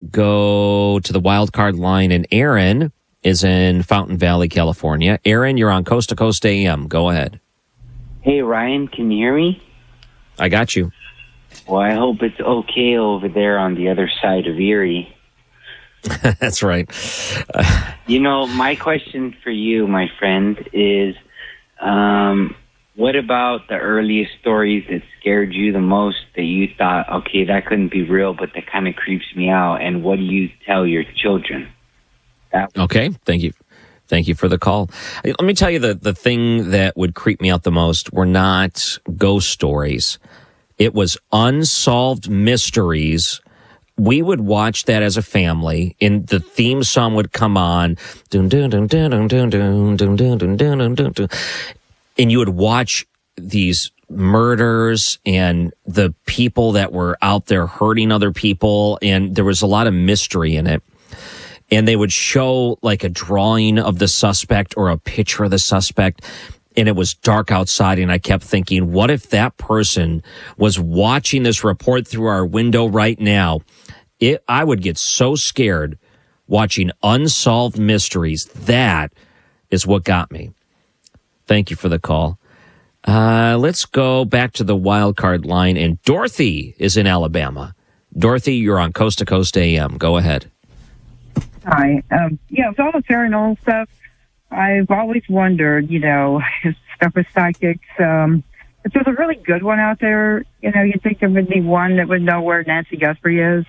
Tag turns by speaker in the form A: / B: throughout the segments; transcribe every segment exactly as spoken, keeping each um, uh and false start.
A: go to the wild card line, and Aaron is in Fountain Valley, California. Aaron, you're on Coast to Coast A M. Go ahead.
B: Hey, Ryan, can you hear me?
A: I got you.
B: Well, I hope it's okay over there on the other side of Erie.
A: That's right.
B: Uh, you know, my question for you, my friend, is um, what about the earliest stories that scared you the most, that you thought, okay, that couldn't be real, but that kind of creeps me out, and what do you tell your children? That-
A: okay, thank you. Thank you for the call. Let me tell you, the, the thing that would creep me out the most were not ghost stories. It was unsolved mysteries. We would watch that as a family, and the theme song would come on, dun, dun, dun, dun, dun, dun, dun, dun, dun, dun, dun, dun, dun, and you would watch these murders and the people that were out there hurting other people, and there was a lot of mystery in it. And they would show like a drawing of the suspect or a picture of the suspect, and it was dark outside, and I kept thinking, what if that person was watching this report through our window right now? It, I would get so scared watching unsolved mysteries. That is what got me. Thank you for the call. Uh, let's go back to the wild card line, and Dorothy is in Alabama. Dorothy, you're on Coast to Coast A M. Go ahead.
C: Hi. Um, yeah, with all the paranormal stuff, I've always wondered, you know, stuff with psychics. Um, if there's a really good one out there, you know, you think there would be one that would know where Nancy Guthrie is?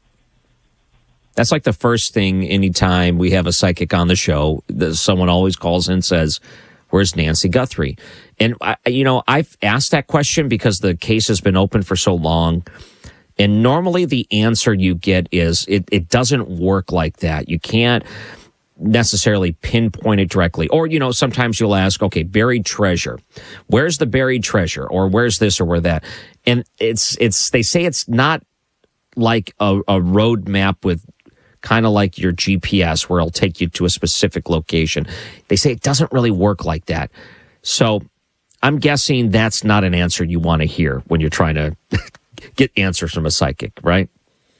A: That's like the first thing anytime we have a psychic on the show, someone always calls in and says, where's Nancy Guthrie? And, I, you know, I've asked that question because the case has been open for so long. And normally the answer you get is it, it doesn't work like that. You can't necessarily pinpoint it directly. Or, you know, sometimes you'll ask, okay, buried treasure. Where's the buried treasure? Or where's this or where that? And it's, it's, they say it's not like a, a road map with kind of like your G P S where it'll take you to a specific location. They say it doesn't really work like that. So I'm guessing that's not an answer you want to hear when you're trying to get answers from a psychic, right?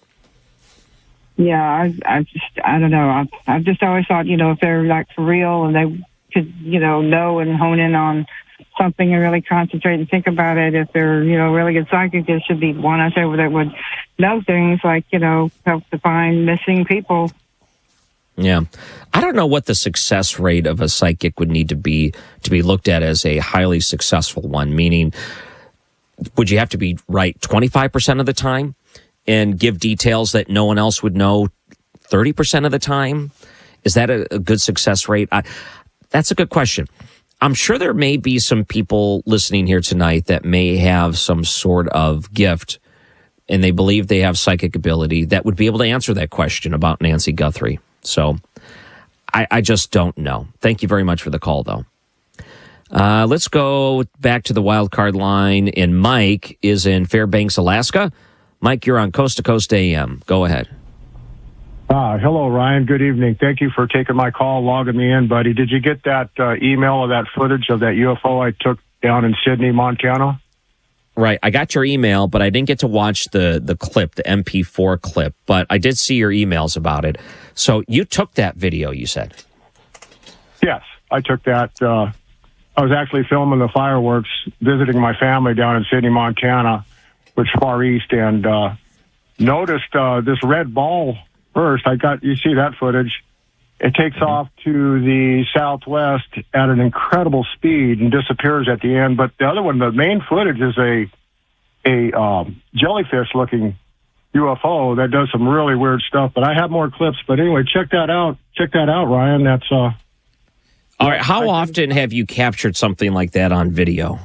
C: Yeah, I, I just, I don't know. I've, I've just always thought, you know, if they're like for real and they could, you know, know and hone in on something and really concentrate and think about it, if they're, you know, really good psychic, there should be one out there that would know things like, you know, help to find missing people.
A: Yeah. I don't know what the success rate of a psychic would need to be to be looked at as a highly successful one, meaning would you have to be right twenty-five percent of the time and give details that no one else would know thirty percent of the time? Is that a, a good success rate? I, that's a good question. I'm sure there may be some people listening here tonight that may have some sort of gift and they believe they have psychic ability that would be able to answer that question about Nancy Guthrie. So I, I just don't know. Thank you very much for the call, though. Uh, let's go back to the wild card line, and Mike is in Fairbanks, Alaska. Mike, you're on Coast to Coast A M. Go ahead.
D: Uh, hello, Ryan. Good evening. Thank you for taking my call, logging me in, buddy. Did you get that uh, email of that footage of that U F O I took down in Sydney, Montana?
A: Right. I got your email, but I didn't get to watch the, the clip, the M P four clip, but I did see your emails about it. So you took that video, you said?
D: Yes, I took that. Uh, I was actually filming the fireworks, visiting my family down in Sydney, Montana, which is far east, and uh, noticed uh, this red ball first. I got, you see that footage. It takes mm-hmm. off to the southwest at an incredible speed and disappears at the end. But the other one, the main footage, is a a um, jellyfish-looking U F O that does some really weird stuff. But I have more clips. But anyway, check that out. Check that out, Ryan. That's uh.
A: All right. How often have you captured something like that on video?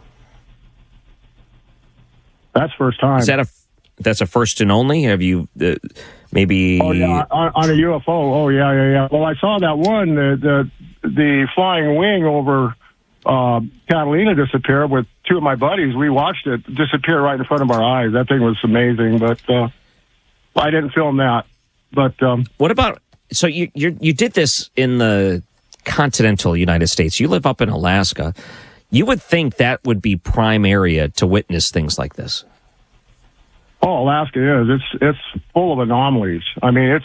D: That's first time.
A: Is that a that's a first and only? Have you uh, maybe?
D: Oh yeah, on, on a U F O. Oh yeah, yeah, yeah. Well, I saw that one, the the, the flying wing over uh, Catalina disappear with two of my buddies. We watched it disappear right in front of our eyes. That thing was amazing, but uh, I didn't film that. But um,
A: what about? So you you you did this in the continental United States. You live up in Alaska. You would think that would be prime area to witness things like this.
D: Oh, Alaska is. It's it's full of anomalies. I mean, it's